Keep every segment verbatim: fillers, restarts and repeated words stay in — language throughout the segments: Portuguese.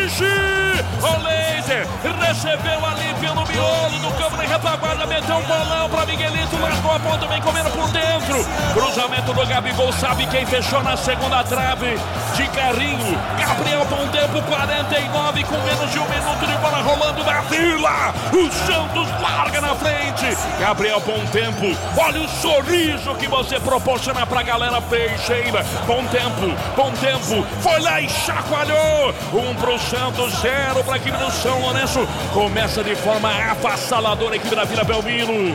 Peixe! O laser recebeu ali pelo miolo do campo de retaguarda, meteu um bolão pra Miguelito, largou a ponta, vem comendo por dentro. Cruzamento do Gabigol, sabe quem fechou na segunda trave? De carrinho, Gabriel Bom Tempo, quarenta e nove, com menos de um minuto de bola rolando na Vila. O Santos larga na frente. Gabriel Bom Tempo, olha o sorriso que você proporciona pra galera peixeira. Bom Tempo, Bom Tempo, foi lá e chacoalhou. Um pro Santos, zero pra equipe do São Lourenço. Começa de forma avassaladora a equipe da Vila Belmiro.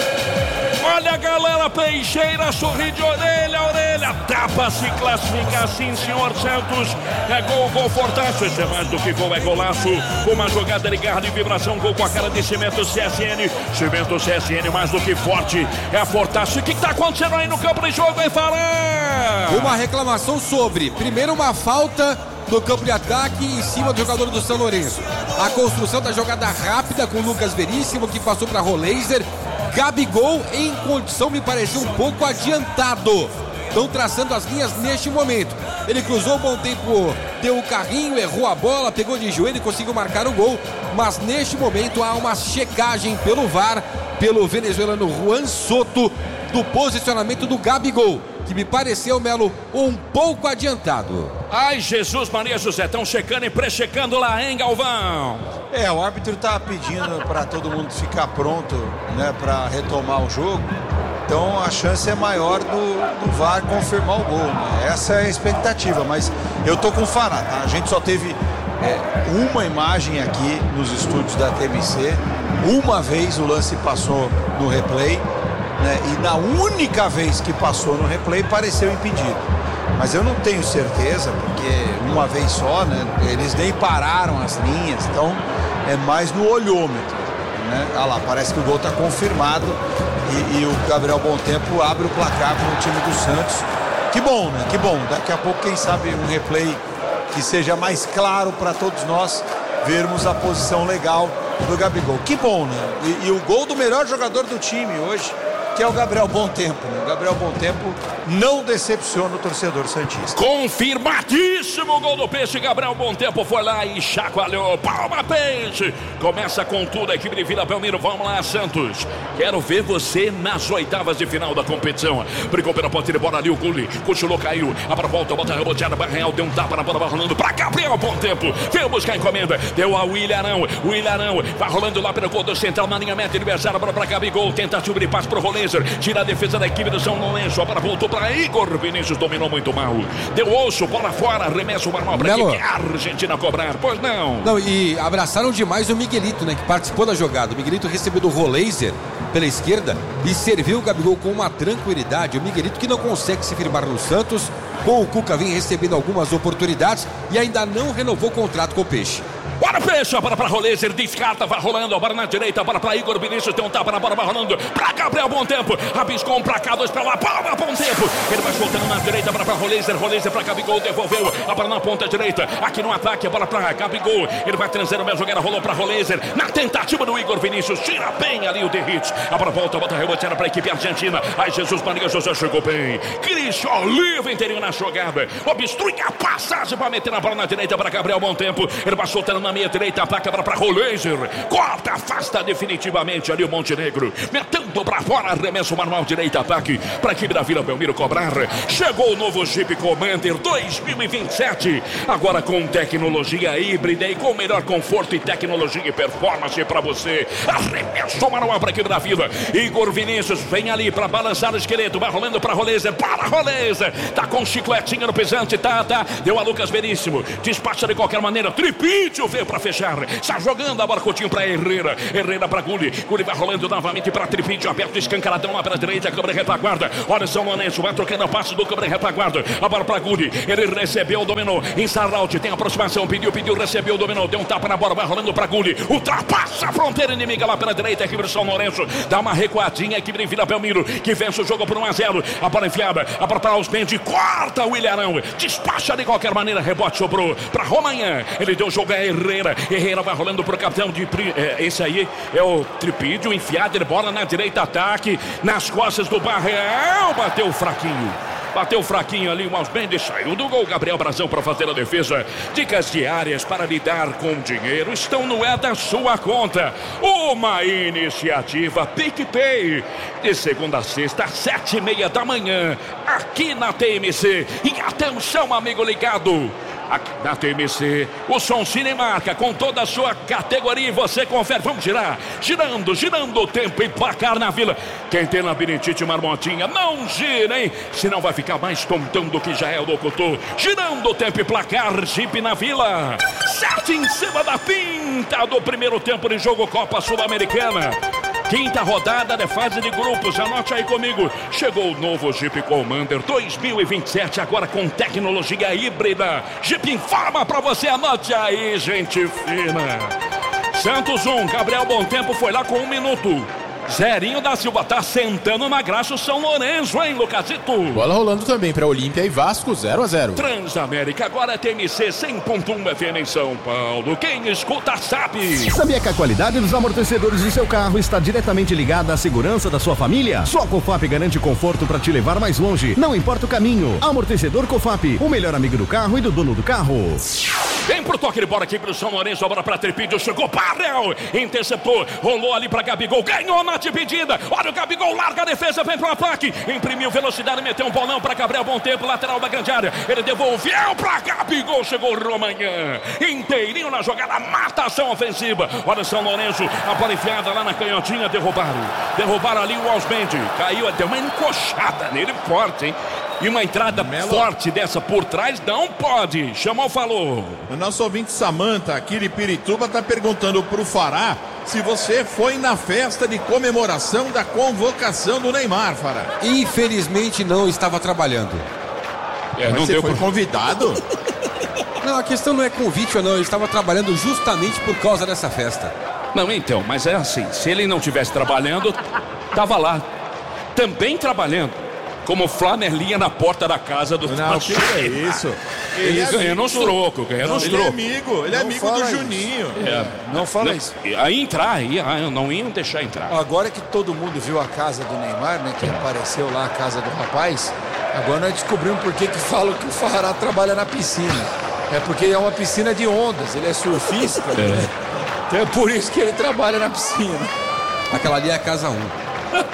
Olha a galera peixeira, sorri de orelha a orelha. Dá pra se classificar sim, senhor Santos. É gol, gol fortaço. Esse é mais do que gol, é golaço. Uma jogada de garra de vibração, gol com a cara de Cimento C S N. Cimento C S N mais do que forte, é fortaço. O que tá acontecendo aí no campo de jogo, hein, Fará? Uma reclamação sobre, primeiro uma falta no campo de ataque em cima do jogador do São Lourenço. A construção da jogada rápida com o Lucas Veríssimo, que passou para Roleiser. Gabigol em condição, me pareceu um pouco adiantado. Estão traçando as linhas neste momento. Ele cruzou, Bom Tempo deu o carrinho, errou a bola, pegou de joelho e conseguiu marcar o gol. Mas neste momento há uma checagem pelo V A R, pelo venezuelano Juan Soto, do posicionamento do Gabigol, que me pareceu, Melo, um pouco adiantado. Ai, Jesus Maria José, estão checando e pré-checando lá, hein, Galvão? É, o árbitro tá pedindo para todo mundo ficar pronto, né, para retomar o jogo. Então a chance é maior do, do V A R confirmar o gol, né? Essa é a expectativa, mas eu tô com o Fará, tá? A gente só teve é, uma imagem aqui nos estúdios da T M C, uma vez o lance passou no replay, né? E na única vez que passou no replay pareceu impedido. Mas eu não tenho certeza, porque uma vez só, né? Eles nem pararam as linhas, então é mais no olhômetro, né? Ah lá, parece que o gol está confirmado e, e o Gabriel Bom Tempo abre o placar para o time do Santos. Que bom, né? Que bom. Daqui a pouco, quem sabe, um replay que seja mais claro para todos nós vermos a posição legal do Gabigol. Que bom, né? E, e o gol do melhor jogador do time hoje, que é o Gabriel Bom Tempo, né? O Gabriel Bom Tempo não decepciona o torcedor santista. Confirmadíssimo o gol do Peixe. Gabriel Bom Tempo foi lá e chacoalhou. Palma, Peixe! Começa com tudo a equipe de Vila Belmiro. Vamos lá, Santos. Quero ver você nas oitavas de final da competição. Brigou pela ponta de bola ali o Guli. Cochilou, caiu. A para volta, bota a reboteada. Barreal deu um tapa na bola, vai rolando para Gabriel Bom Tempo. Veio buscar a encomenda. Deu a Willian. Willian vai rolando lá pelo gol do central na linha meta. Adversário, a bola para Gabigol. Tentativa de passe para o Roleiser. Tira a defesa da equipe do São Lourenço. A bola voltou para Igor Vinícius, dominou muito mal. Deu osso, bola fora, arremesso o Marmal para a Argentina cobrar. Pois não. Não, e abraçaram demais o Miguelito, né, que participou da jogada. O Miguelito recebeu do Roleiser pela esquerda e serviu o Gabigol com uma tranquilidade. O Miguelito que não consegue se firmar no Santos, com o Cuca vem recebendo algumas oportunidades e ainda não renovou o contrato com o Peixe. Bora, Peixe, a bola para Roleiser, descarta, vai rolando, a bola na direita, a bola para Igor Vinícius, tem um tapa na bola, vai rolando para Gabriel Bom Tempo, rabiscou um para cá, dois para lá, palma, Bom Tempo, ele vai soltando na direita, a bola para Roleiser, Roleiser para Gabigol, devolveu, a bola na ponta direita, aqui no ataque, a bola para Gabigol, ele vai transando, a jogada rolou para Roleiser, na tentativa do Igor Vinícius, tira bem ali o derrite, a bola volta, bota a reboteada para a equipe argentina, ai Jesus Maria José chegou bem, Cristian Oliva inteirinho na jogada, obstrui a passagem para meter a bola na direita para Gabriel Bom Tempo, ele vai soltando na meia direita, ataca para Roleiser, corta, afasta definitivamente ali o Montenegro, metendo para fora, arremesso manual, direita, ataque para a equipe da Vila Belmiro cobrar. Chegou o novo Jeep Commander dois mil e vinte e sete, agora com tecnologia híbrida e com melhor conforto e tecnologia e performance para você. Arremesso manual para a equipe da Vila. Igor Vinícius vem ali para balançar o esqueleto, vai rolando para Roleiser, para Roleiser, tá com chicletinho no pisante, tá, tá, deu a Lucas Veríssimo, despacha de qualquer maneira, Tripídio veio para fechar. Está jogando a bola curtinho para Herrera. Herrera para Guli. Guli vai rolando novamente para Tripídio. Aberto, escancaradão lá para a direita. Câmara retaguarda. Olha São Lourenço. Vai trocando o passe do câmara retaguarda. A bola para Guli. Ele recebeu, dominou. Em Sarraute tem aproximação. Pediu, pediu, recebeu, dominou. Deu um tapa na bola. Vai rolando para Guli. Ultrapassa a fronteira inimiga lá pela direita. Equipe do São Lourenço. Dá uma recuadinha. Equipe de Vila Belmiro que vence o jogo por um a zero. A bola enfiada. A bola para Osmendi. Corta o Willian. Despacha de qualquer maneira. Rebote sobrou para Romanhã. Ele deu o jogo a Herrera. Herrera vai rolando pro capitão de é, esse aí é o Tripídio, enfiado de bola na direita, ataque nas costas do Barreal, bateu fraquinho. Bateu fraquinho ali, o Maus Mendes saiu do gol. Gabriel Brazão para fazer a defesa. Dicas diárias para lidar com dinheiro estão no É da Sua Conta. Uma iniciativa PicPay. De segunda a sexta, às sete e meia da manhã. Aqui na T M C. E atenção, amigo ligado. Aqui na T M C, o som Cinemarca com toda a sua categoria e você confere. Vamos girar, girando, girando o tempo e placar na Vila. Quem tem labirintite marmotinha, não gira, hein? Senão vai ficar mais tontão do que já é o locutor. Girando o tempo e placar, Jeep na Vila. Sete em cima da pinta do primeiro tempo de jogo Copa Sul-Americana. Quinta rodada de fase de grupos, anote aí comigo. Chegou o novo Jeep Commander dois mil e vinte e sete, agora com tecnologia híbrida. Jeep informa pra você, anote aí, gente fina. Santos um, Gabriel Bom Tempo foi lá com um minuto. Zerinho da Silva tá sentando na graça o São Lourenço, hein, Lucasito? Bola rolando também para Olímpia e Vasco, zero a zero. Transamérica, agora é T M C cem ponto um F M em São Paulo. Quem escuta sabe. Sabia que a qualidade dos amortecedores de seu carro está diretamente ligada à segurança da sua família? Só a Cofap garante conforto para te levar mais longe, não importa o caminho. Amortecedor Cofap, o melhor amigo do carro e do dono do carro. Vem pro toque de bola aqui pro São Lourenço, agora pra Tripídio, chegou Parel, interceptou, rolou ali pra Gabigol, ganhou na dividida, olha o Gabigol, larga a defesa, vem pro ataque, imprimiu velocidade, meteu um bolão pra Gabriel Bom Tempo, lateral da grande área, ele devolveu pra Gabigol, chegou o Romanhã, inteirinho na jogada, matação ofensiva, olha o São Lourenço, a bola enfiada lá na canhotinha, derrubaram, derrubaram ali o Osmendi, caiu, deu uma encoxada nele forte, hein? E uma entrada Melo. forte dessa por trás não pode. Chamou, falou. O nosso ouvinte Samanta, aqui de Pirituba, está perguntando pro Fará se você foi na festa de comemoração da convocação do Neymar, Fará. Infelizmente não, estava trabalhando. É, Mas não você deu foi pra... convidado? Não, a questão não é convite ou não, eu estava trabalhando justamente por causa dessa festa. Não, então, mas é assim, se ele não estivesse trabalhando, tava lá, também trabalhando. Como flanelinha na porta da casa do Não, que é isso? Ele, ele ganha nos trocos, ganha nos trocos. Ele é amigo, ele é amigo do isso. Juninho. É, não fala não, isso. Aí entrar, ia, não iam deixar entrar. Agora que todo mundo viu a casa do Neymar, né? Que apareceu lá a casa do rapaz, agora nós descobrimos por que que falam que o Fará trabalha na piscina. É porque é uma piscina de ondas, ele é surfista, é. Né? Então é por isso que ele trabalha na piscina. Aquela ali é a casa um.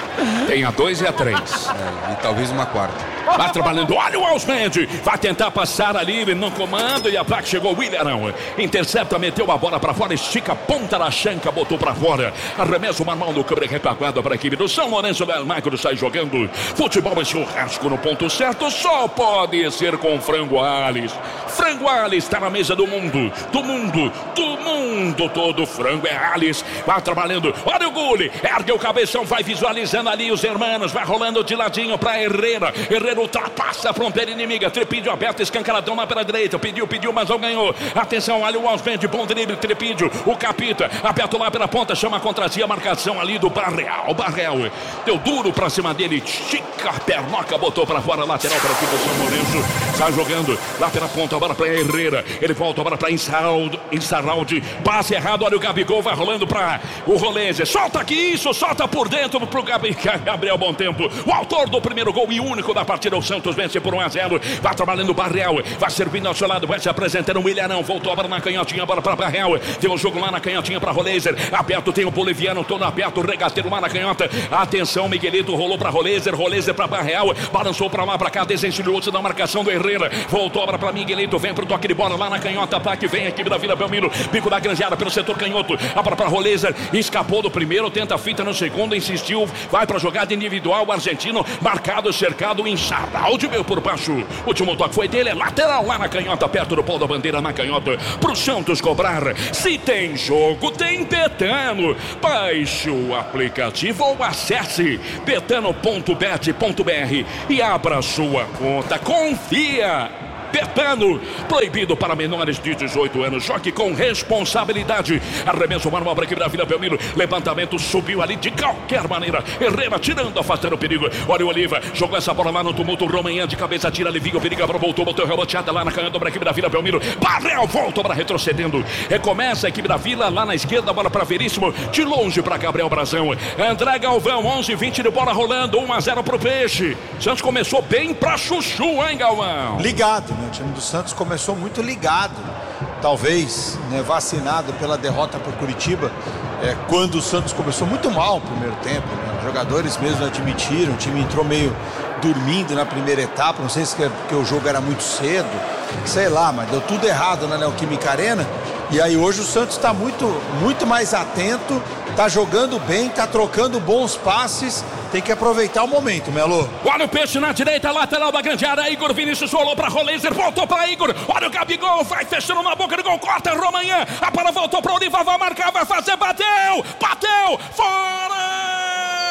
Tem a dois e a três. É, e talvez uma quarta. Vai trabalhando, olha o Osmendi, vai tentar passar ali no comando e a placa chegou o William, intercepta, meteu a bola pra fora, estica a ponta da chanca, botou pra fora, arremessa o Marmal no câmera retaguarda para a equipe do São Lourenço. Del Magro sai jogando, futebol é churrasco no ponto certo, só pode ser com Frango Ales. Frango Ales está na mesa do mundo, do mundo, do mundo todo, Frango é Ales, vai trabalhando, olha o Gule, ergue o cabeção, vai visualizando ali os hermanos, vai rolando de ladinho pra Herrera, Herrera ultrapassa a fronteira inimiga, Trepídio aberto, escancaradão lá pela direita, pediu, pediu, mas não ganhou, atenção, olha o Osmendi, bom drible, Trepídio, o Capita, aperto lá pela ponta, chama a contrazia, a marcação ali do Barreal, Barreal, deu duro pra cima dele, estica a pernoca, botou pra fora, lateral para o equipe do São Lourenço, sai jogando, lá pela ponta, agora pra Herrera, ele volta agora pra Insaraldi, Insaraldi, passe errado, olha o Gabigol, vai rolando pra o Rolese, solta aqui isso, solta por dentro pro Gabriel Bom Tempo, o autor do primeiro gol e único da partida, o Santos vence por um a zero, vai trabalhando o Barreal, vai servindo ao seu lado, vai se apresentando o William, voltou agora na canhotinha, agora pra Barreal, tem um jogo lá na canhotinha pra Roleiser, aberto, tem o boliviano todo aberto, o regateiro lá na canhota, atenção, Miguelito rolou pra Roleiser, Roleiser pra Barreal, balançou pra lá, pra cá, desencilhou-se da marcação do Herrera, voltou agora pra Miguelito, vem pro toque de bola lá na canhota, ataque, vem a equipe da Vila Belmiro, bico da granjeada pelo setor canhoto, agora pra Roleiser, escapou do primeiro, tenta a fita no segundo, insistiu, vai pra jogada individual, o argentino, marcado, cercado, Insaraldi, meu por baixo, último toque foi dele, é lateral lá na canhota, perto do pau da bandeira na canhota, pro Santos cobrar, se tem jogo, tem Betano, baixe o aplicativo ou acesse betano ponto bet ponto br e abra sua conta, confia Betano. Proibido para menores de dezoito anos. Jogue com responsabilidade. Arremesso manual para a equipe da Vila Belmiro. Levantamento subiu ali de qualquer maneira. Herrera tirando, afastando o perigo. Olha o Oliva. Jogou essa bola lá no tumulto. Romanhã de cabeça, tira, alivia o perigo. Agora voltou, botou reboteada lá na canhota para a equipe da Vila Belmiro. Barrel volta para retrocedendo. Recomeça a equipe da Vila lá na esquerda. Bola para Veríssimo. De longe para Gabriel Brazão. André Galvão, onze vinte de bola rolando. um a zero pro Peixe. Santos começou bem pra chuchu, hein, Galvão? Ligado, né? O time do Santos começou muito ligado. Talvez, né, vacinado pela derrota para o Curitiba. É, quando o Santos começou muito mal no primeiro tempo, né? Os jogadores mesmo admitiram. O time entrou meio dormindo na primeira etapa. Não sei se é porque o jogo era muito cedo. Sei lá, mas deu tudo errado na Neoquímica Arena. E aí hoje o Santos está muito, muito mais atento, está jogando bem, está trocando bons passes, tem que aproveitar o momento, Melo. Olha o Peixe na direita, lateral da grande área, Igor Vinícius rolou para Roleiser, voltou para Igor, olha o Gabigol, vai fechando na boca do gol, corta Romanhã, a bola voltou para o Oliva, vai marcar, vai fazer, bateu, bateu, fora!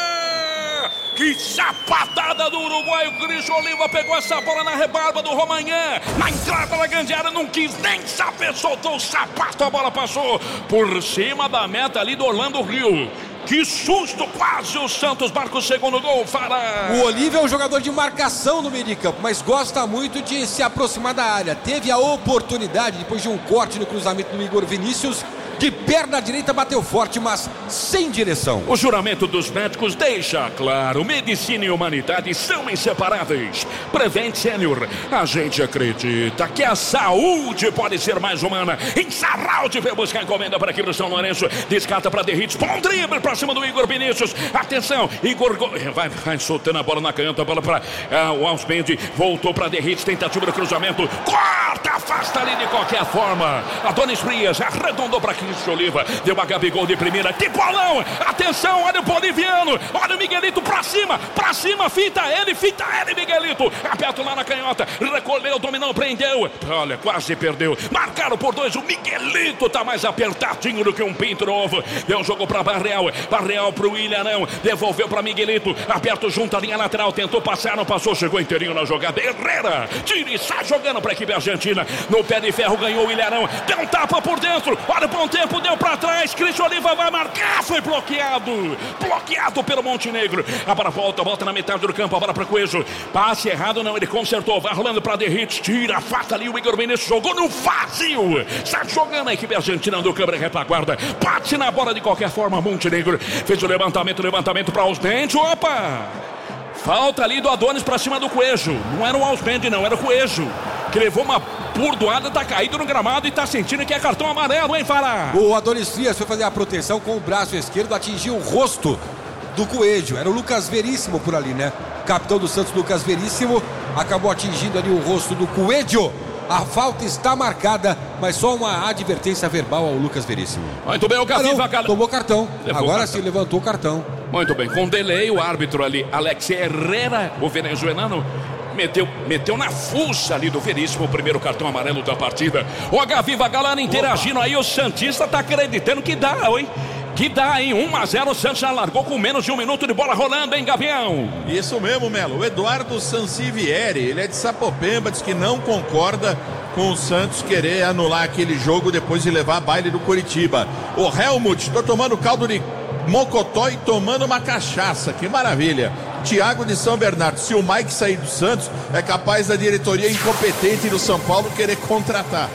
Que chapatada do uruguaio, Cristo Oliva pegou essa bola na rebarba do Romanhã, na entrada da grande área, não quis nem saber, soltou o sapato, a bola passou por cima da meta ali do Orlando Rio. Que susto, quase o Santos marca o segundo gol, Fara. O Oliva é um jogador de marcação no meio de campo, mas gosta muito de se aproximar da área. Teve a oportunidade, depois de um corte no cruzamento do Igor Vinícius, de perna direita bateu forte, mas sem direção. O juramento dos médicos deixa claro, medicina e humanidade são inseparáveis. Prevent Senior, a gente acredita que a saúde pode ser mais humana. Em Sarralde veio buscar encomenda para aqui do São Lourenço, descarta para Derrites, bom drible para cima do Igor Vinícius. Atenção, Igor Go... vai, vai soltando a bola na canhota, a bola para uh, o Alspendi, voltou para Derrites, tentativa do cruzamento, corta, afasta ali de qualquer forma. Adonis Frias arredondou para aqui. Oliva, deu a Gabigol de primeira, que bolão, atenção, olha o boliviano, olha o Miguelito pra cima, pra cima, fita ele, fita ele, Miguelito, aperto lá na canhota, recolheu, dominou, prendeu, olha, quase perdeu, marcaram por dois, o Miguelito tá mais apertadinho do que um pinto novo, deu um jogo pra Barreal, Barreal pro Ilharão, devolveu pra Miguelito, aperto junto a linha lateral, tentou passar, não passou, chegou inteirinho na jogada, Herrera, tira e sai jogando pra equipe argentina, no pé de ferro ganhou o Ilharão, deu um tapa por dentro, olha o ponto tempo, deu pra trás, Cristo Oliva vai marcar, foi bloqueado, bloqueado pelo Montenegro, a bola volta, volta na metade do campo, a bola pra Coelho, passe errado não, ele consertou, vai rolando pra Derrites, tira, afasta ali o Igor Vinícius, jogou no vazio, está jogando a equipe argentina do câmera retaguarda, bate na bola de qualquer forma, Montenegro, fez o levantamento, levantamento pra Osdente, opa! Falta ali do Adonis pra cima do Coelho. Não era o Alspendi, não, era o Coelho. Que levou uma burdoada, tá caído no gramado e tá sentindo que é cartão amarelo, hein, Fará? O Adonis Frias foi fazer a proteção com o braço esquerdo, atingiu o rosto do Coelho. Era o Lucas Veríssimo por ali, né? Capitão do Santos, Lucas Veríssimo, acabou atingindo ali o rosto do Coelho. A falta está marcada, mas só uma advertência verbal ao Lucas Veríssimo. Muito bem, o Gaviva... Ah, tomou cartão. Levou Agora cartão. sim levantou o cartão. Muito bem, com delay o árbitro ali, Alex Herrera, o venezuelano, meteu, meteu na fuça ali do Veríssimo o primeiro cartão amarelo da partida. O Gaviva, galera interagindo aí, o Santista tá acreditando que dá, hein? Que dá, hein? um a zero, o Santos já largou com menos de um minuto de bola rolando, hein, Gavião? Isso mesmo, Melo. O Eduardo Sancivieri, ele é de Sapopemba, diz que não concorda com o Santos querer anular aquele jogo depois de levar a baile do Curitiba. O Helmut, tô tomando caldo de mocotó e tomando uma cachaça, que maravilha. Tiago de São Bernardo, se o Mike sair do Santos, é capaz da diretoria incompetente do São Paulo querer contratar.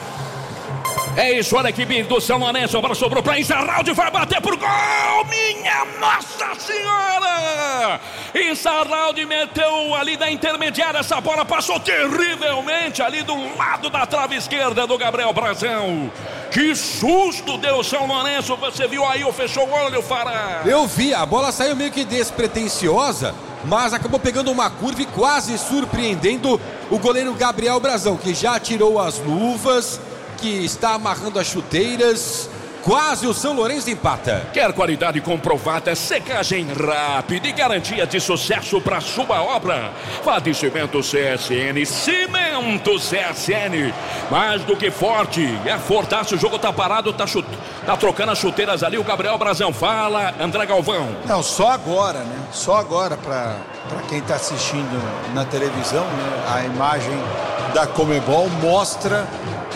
É isso, olha a equipe do São Lourenço, a bola sobrou para Insarralde, vai bater por gol, minha Nossa Senhora! Insarralde meteu ali da intermediária, essa bola passou terrivelmente ali do lado da trave esquerda do Gabriel Brazão. Que susto deu o São Lourenço, você viu aí, ou fechou o olho, Fará? Eu vi, a bola saiu meio que despretensiosa, mas acabou pegando uma curva e quase surpreendendo o goleiro Gabriel Brazão, que já tirou as luvas, que está amarrando as chuteiras Quase o São Lourenço empata. Quer qualidade comprovada, secagem rápida e garantia de sucesso para sua obra? Vá de Cimento C S N. Cimento C S N. Mais do que forte. É fortaço, o jogo tá parado, tá, chute... tá trocando as chuteiras ali. O Gabriel Brazão fala, André Galvão. Não, só agora, né? Só agora para quem tá assistindo na televisão, né? A imagem da Comebol mostra